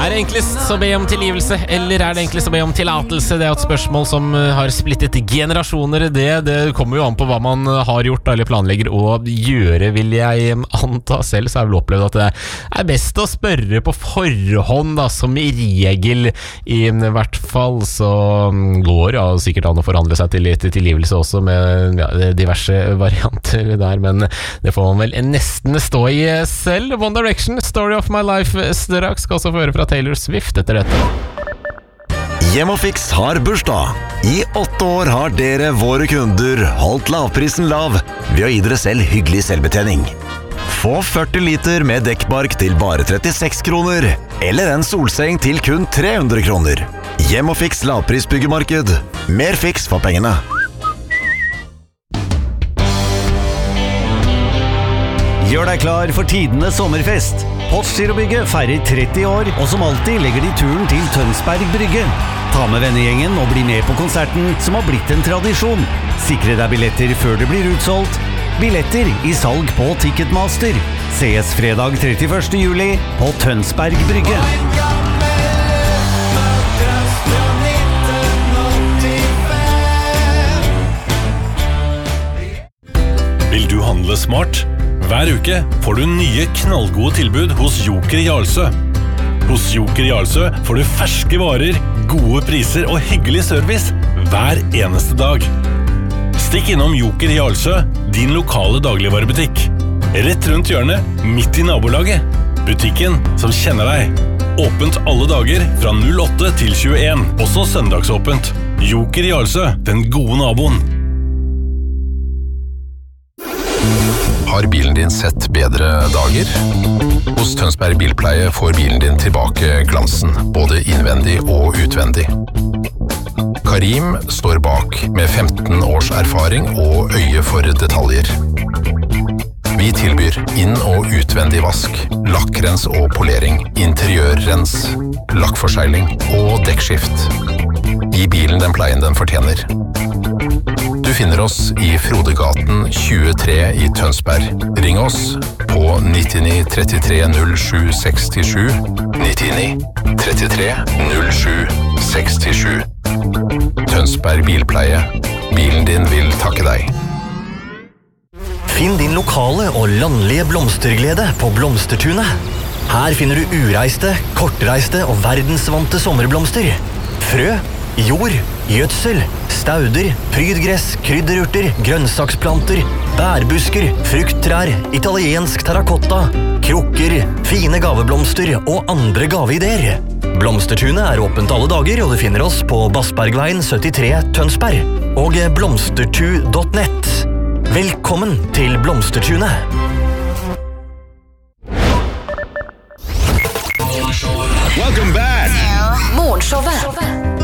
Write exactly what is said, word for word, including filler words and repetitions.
Er det enklest å be om tilgivelse, eller er det enklest å be om tillatelse? Det er et spørsmål som har splittet generasjoner. Det, det kommer jo an på hva man har gjort eller planlegger å gjøre, vil jeg anta. Selv så har jeg vel opplevd at det er best å spørre på forhånd, da, som i regel. I hvert fall så går ja, sikkert an å forhandle seg til litt tilgivelse også, med ja, diverse varianter der, men det får man vel nesten stå i selv. One Direction, Story of My Life, straks skal også få høre fra Taylor Swift etter dette. Hjemmefix har bursdag. I åtte år har dere, våre kunder, holdt lavprisen lav ved å gi dere selv hyggelig selvbetjening. Få førti liter med dekkbark til bare trettiseks kroner, eller en solseng til kun tre hundre kroner. Hjemmefix lavprisbyggemarked. Mer fiks for pengene. Gjør deg klar for tidenes sommerfest. Postgirobygget feirer tretti år, og som alltid legger de turen til Tønsberg Brygge. Ta med vennegjengen og bli med på konserten som har blitt en tradisjon. Sikre deg billetter før det blir utsolgt. Billetter i salg på Ticketmaster. Ses fredag trettiførste juli på Tønsberg Brygge. Vil du handle smart? Hver uke får du nye knallgode tilbud hos Joker Jarlsø. Hos Joker Jarlsø får du ferske varer, gode priser og hyggelig service hver eneste dag. Stikk innom Joker Jarlsø, din lokale dagligvarebutikk. Rett rundt hjørnet, midt i nabolaget. Butikken som kjenner deg. Åpent alle dager fra null åtte til tjueen, også søndagsåpent. Joker Jarlsø, den gode naboen. Har bilen din sett bedre dager? Hos Tønsberg Bilpleie får bilen din tilbake glansen, både innvendig og utvendig. Karim står bak med femten års erfaring og øye for detaljer. Vi tilbyr inn- og utvendig vask, lakkrens og polering, interiørrens, lakkforsegling og dekkskift. Gi bilen den pleien den fortjener. Du finner oss i Frodegaten tjuetre i Tønsberg. Ring oss på nittini trettitre null sju sekstisju, nittini trettitre null sju sekstisju. Tønsberg Bilpleie. Bilen din vil takke deg. Finn din lokale og landlige blomsterglede på Blomstertunet. Her finner du ureiste, kortreiste og verdensvante sommerblomster. Frø, jord, gjødsel, stauder, prydgress, krydderurter, grønnsaksplanter, bærbusker, frukttrær, italiensk terrakotta, krukker, fine gaveblomster og andre gaveideer. Blomstertunet er åpent alle dager, og du finner oss på Bassbergveien syttitre Tønsberg og blomstertu punktum nett. Velkommen til Blomstertunet! Welcome back! Morgenshowet